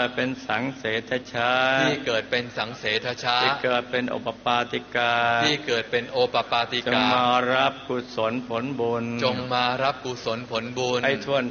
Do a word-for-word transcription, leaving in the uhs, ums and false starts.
เป็นสังเสทชาที่เกิดเป็นสังเสทชาที่เกิดเป็นโอปปาติกาที่เกิดเป็นโอปปาติกาจงมารับกุศลผลบุญจงมารับกุศลผลบุญให้ทั่ว